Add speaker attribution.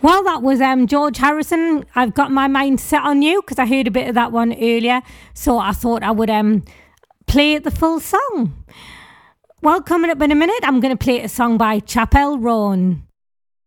Speaker 1: Well, that was George Harrison. I've got my mind set on you because I heard a bit of that one earlier. So I thought I would play the full song. Well, coming up in a minute, I'm going to play a song by Chappell Roan.